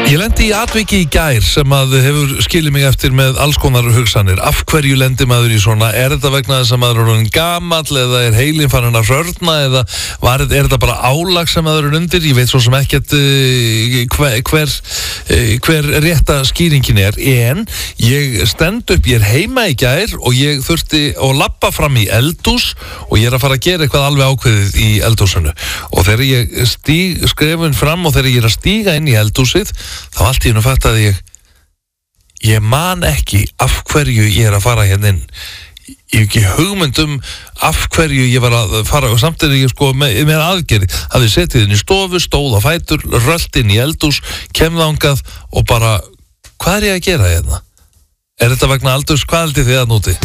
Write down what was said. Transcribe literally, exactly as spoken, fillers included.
Ég lendi í atviki í gær sem að hefur skilið mig eftir með alls konar hugsanir. Af hverju lendir maður í svona? Er þetta vegna þess að maður er orðinn gamall eða er heilinn farinn að hrörna eða var, er þetta bara álag sem maður er undir? Ég veit svo sem ekkert uh, hver, hver, uh, hver rétta skýringin er, en ég stend upp, ég er heima í gær og ég þurfti að labba fram í eldhús og ég er að fara að gera eitthvað alveg ákveðið í eldhúsinu og þegar ég stíg skrefun fram og þegar ég er að stíga inn í eldhúsið þá allt í hennu fattaði ég ég man ekki af hverju ég er að fara hérna inn. Ég hef ekki hugmynd um af hverju ég var að fara og samt er ég sko með, með aðgerði hafði setið inn í stofu, stóð á fætur rölt inn í eldhús, kem þangað og bara, hvað er ég að gera hérna? Er þetta vegna aldurs, hvað heldur þið að núti?